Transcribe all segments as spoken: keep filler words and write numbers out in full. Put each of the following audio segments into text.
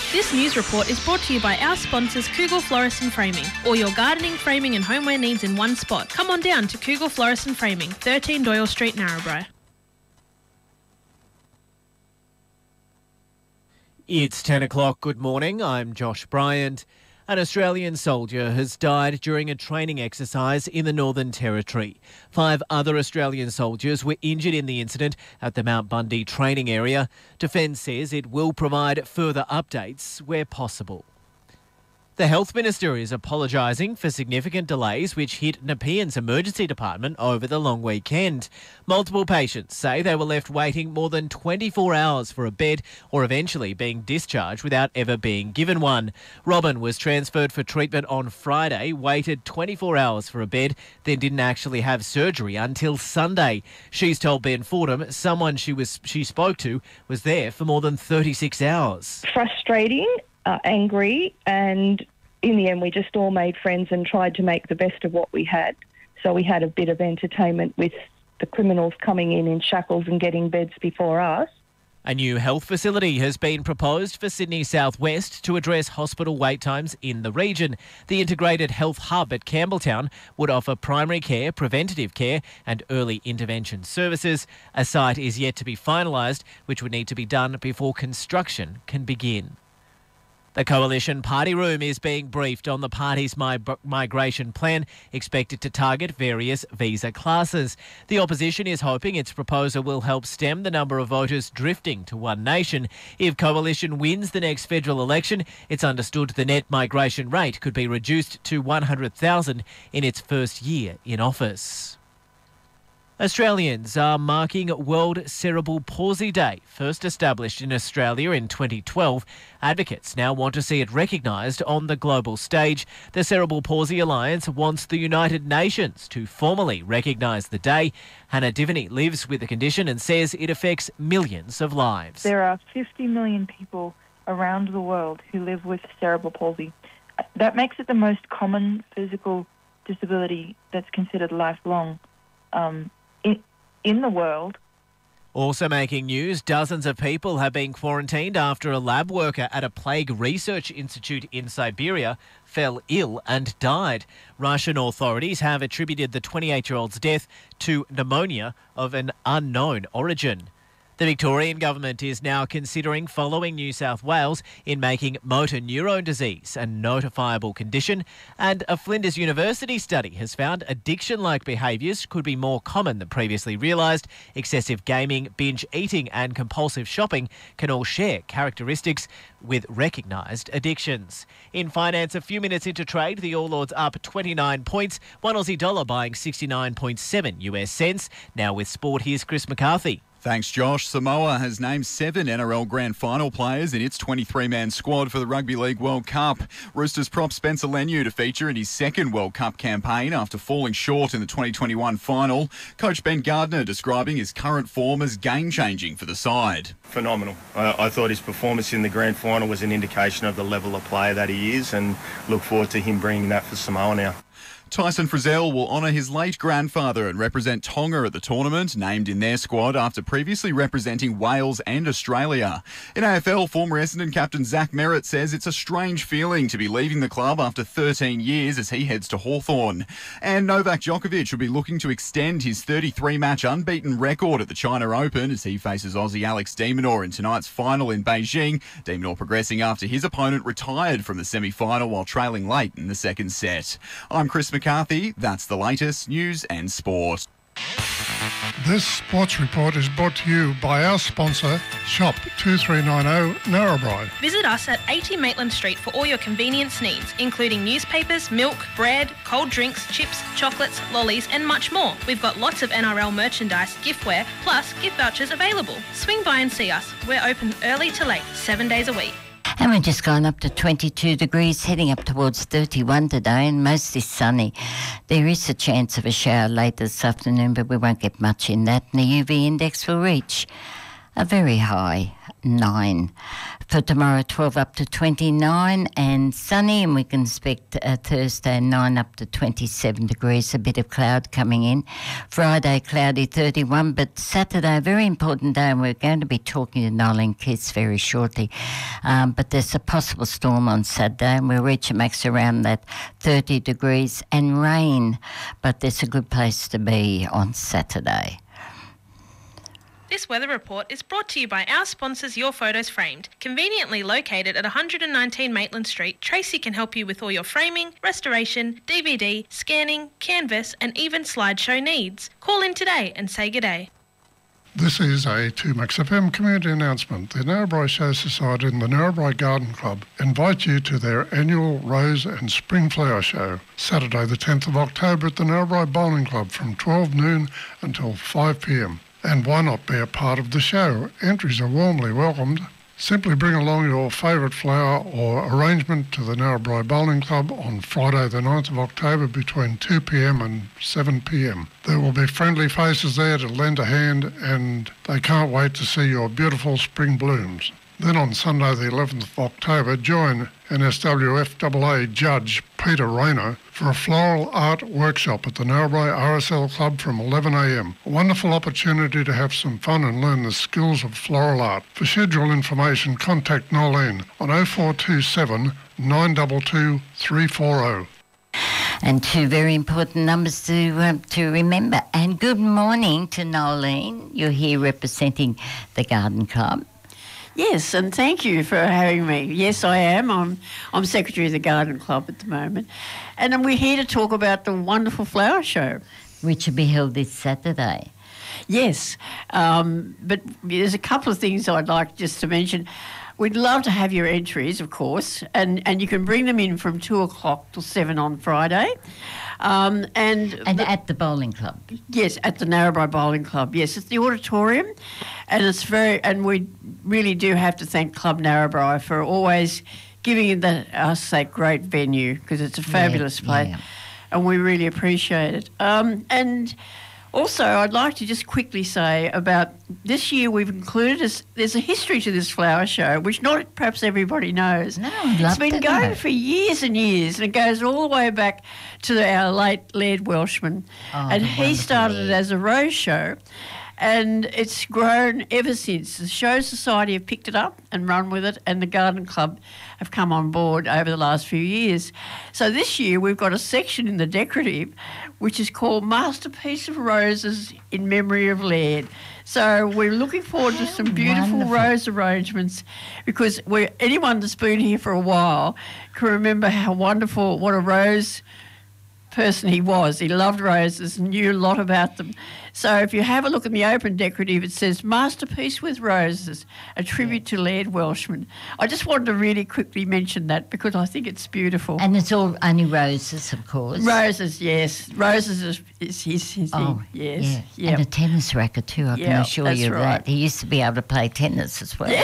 This news report is brought to you by our sponsors Kugel Florist and Framing. All your gardening, framing and homeware needs in one spot. Come on down to Kugel Florist and Framing, thirteen Doyle Street, Narrabri. It's ten o'clock. Good morning. I'm Josh Bryant. An Australian soldier has died during a training exercise in the Northern Territory. Five other Australian soldiers were injured in the incident at the Mount Bundy training area. Defence says it will provide further updates where possible. The Health Minister is apologising for significant delays which hit Nepean's emergency department over the long weekend. Multiple patients say they were left waiting more than twenty-four hours for a bed or eventually being discharged without ever being given one. Robin was transferred for treatment on Friday, waited twenty-four hours for a bed, then didn't actually have surgery until Sunday. She's told Ben Fordham someone she was she spoke to was there for more than thirty-six hours. Frustrating. Uh, angry, and in the end we just all made friends and tried to make the best of what we had. So we had a bit of entertainment with the criminals coming in in shackles and getting beds before us. A new health facility has been proposed for Sydney South West to address hospital wait times in the region. The integrated health hub at Campbelltown would offer primary care, preventative care and early intervention services. A site is yet to be finalised, which would need to be done before construction can begin. The Coalition Party Room is being briefed on the party's mi- migration plan, expected to target various visa classes. The opposition is hoping its proposal will help stem the number of voters drifting to One Nation. If Coalition wins the next federal election, it's understood the net migration rate could be reduced to one hundred thousand in its first year in office. Australians are marking World Cerebral Palsy Day. First established in Australia in twenty twelve, advocates now want to see it recognised on the global stage. The Cerebral Palsy Alliance wants the United Nations to formally recognise the day. Hannah Divany lives with the condition and says it affects millions of lives. There are fifty million people around the world who live with cerebral palsy. That makes it the most common physical disability that's considered lifelong. Um, In, in the world. Also making news, dozens of people have been quarantined after a lab worker at a plague research institute in Siberia fell ill and died. Russian authorities have attributed the twenty-eight-year-old's death to pneumonia of an unknown origin. The Victorian government is now considering following New South Wales in making motor neurone disease a notifiable condition, and a Flinders University study has found addiction-like behaviours could be more common than previously realised. Excessive gaming, binge eating and compulsive shopping can all share characteristics with recognised addictions. In finance, a few minutes into trade, the All Ords up twenty-nine points, one Aussie dollar buying sixty-nine point seven US cents. Now with sport, here's Chris McCarthy. Thanks, Josh. Samoa has named seven N R L Grand Final players in its twenty-three man squad for the Rugby League World Cup. Roosters prop Spencer Leniu to feature in his second World Cup campaign after falling short in the twenty twenty-one final. Coach Ben Gardner describing his current form as game-changing for the side. Phenomenal. I, I thought his performance in the Grand Final was an indication of the level of player that he is, and look forward to him bringing that for Samoa now. Tyson Frizzell will honour his late grandfather and represent Tonga at the tournament, named in their squad after previously representing Wales and Australia. In A F L, former Essendon captain Zach Merritt says it's a strange feeling to be leaving the club after thirteen years as he heads to Hawthorn. And Novak Djokovic will be looking to extend his thirty-three match unbeaten record at the China Open as he faces Aussie Alex de Minaur in tonight's final in Beijing. De Minaur progressing after his opponent retired from the semi-final while trailing late in the second set. I'm Chris McCarthy. That's the latest news and sport. This sports report is brought to you by our sponsor, Shop two three nine zero Narrabri. Visit us at eighty Maitland Street for all your convenience needs, including newspapers, milk, bread, cold drinks, chips, chocolates, lollies and much more. We've got lots of N R L merchandise, giftware, plus gift vouchers available. Swing by and see us. We're open early to late, seven days a week. And we're just gone up to twenty-two degrees, heading up towards thirty-one today and mostly sunny. There is a chance of a shower later this afternoon, but we won't get much in that. And the U V index will reach a very high nine. For tomorrow, twelve up to twenty-nine and sunny, and we can expect uh, Thursday nine up to twenty-seven degrees, a bit of cloud coming in. Friday, cloudy thirty-one, but Saturday, a very important day, and we're going to be talking to Nolene Keith very shortly. Um, but there's a possible storm on Saturday, and we'll reach a max around that thirty degrees and rain, but there's a good place to be on Saturday. This weather report is brought to you by our sponsors Your Photos Framed. Conveniently located at one nineteen Maitland Street, Tracy can help you with all your framing, restoration, D V D, scanning, canvas and even slideshow needs. Call in today and say good day. This is a two Max F M community announcement. The Narrabri Show Society and the Narrabri Garden Club invite you to their annual Rose and Spring Flower Show, Saturday the tenth of October at the Narrabri Bowling Club from twelve noon until five p m. And why not be a part of the show? Entries are warmly welcomed. Simply bring along your favourite flower or arrangement to the Narrabri Bowling Club on Friday the ninth of October between two p m and seven p m. There will be friendly faces there to lend a hand, and they can't wait to see your beautiful spring blooms. Then on Sunday the eleventh of October, join N S W F A A Judge Peter Rayner for a floral art workshop at the Narrabri R S L Club from eleven a m. A wonderful opportunity to have some fun and learn the skills of floral art. For schedule information, contact Nolene on oh four two seven, nine two two, three four oh. And two very important numbers to um, to remember. And good morning to Nolene. You're here representing the Garden Club. Yes, and thank you for having me. Yes, I am. I'm I'm Secretary of the Garden Club at the moment. And we're here to talk about the wonderful flower show. Which will be held this Saturday. Yes, um, but there's a couple of things I'd like just to mention. We'd love to have your entries, of course, and, and you can bring them in from two o'clock till seven on Friday. Um, and and the, at the bowling club. Yes, at the Narrabri Bowling Club. Yes, it's the auditorium, and it's very. And we really do have to thank Club Narrabri for always giving the, us that great venue, because it's a fabulous yeah, place, yeah. and we really appreciate it. Um, and also, I'd like to just quickly say about this year we've included a, there's a history to this flower show, which not perhaps everybody knows. No, I'd love it's been to going know. for years and years, and it goes all the way back to our late Laird Welshman. Oh, and the he wonderful started Laird. it as a rose show, and it's grown ever since. The Show Society have picked it up and run with it, and the Garden Club have come on board over the last few years. So this year we've got a section in the decorative which is called Masterpiece of Roses in Memory of Laird. So we're looking forward to some beautiful wonderful. rose arrangements, because we're, anyone that's been here for a while can remember how wonderful, what a rose person he was. He loved roses and knew a lot about them. So if you have a look at the open decorative, it says Masterpiece with Roses, a tribute to Laird Welshman. I just wanted to really quickly mention that because I think it's beautiful. And it's all only roses, of course. Roses, yes. Roses is, is his, his Oh, thing. Yes. yeah. Yep. And a tennis racket too, I can Yeah, assure that's you of right. that. He used to be able to play tennis as well.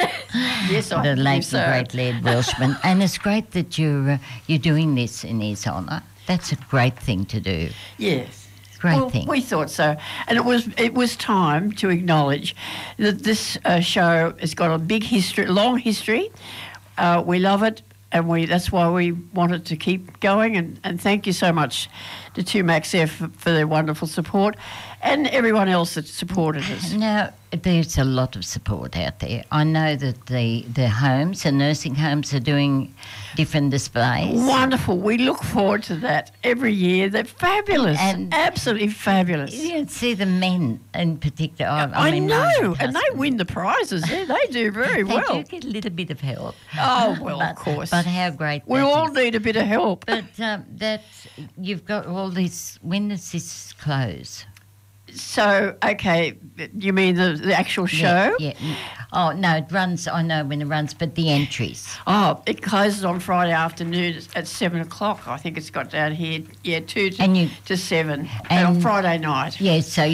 Yes, I The believe late so. and great Laird Welshman. And it's great that you're, uh, you're doing this in his honour. That's a great thing to do. Yes. Great well, thing. we thought so, and it was it was time to acknowledge that this uh, show has got a big history, long history. Uh, we love it, and we that's why we wanted to keep going. And, and thank you so much to two Max F for their wonderful support, and everyone else that supported us. Now, there's a lot of support out there. I know that the, the homes, the nursing homes, are doing different displays. Wonderful. We look forward to that every year. They're fabulous, And- absolutely fabulous. You don't see the men in particular. I, I, mean, know, my and they husband- win the prizes. They, they do very They well. do get a little bit of help. Oh, well, but, of course. But how great We that all is. need a bit of help. But um, that you've got all this. When does this close? So, okay, you mean the, the actual show? Yeah, yeah. Oh no, it runs. I know when it runs, but the entries. Oh, it closes on Friday afternoon at seven o'clock. I think it's got down here. Yeah, two to, And you- to seven. And on and- Friday night. Yeah, so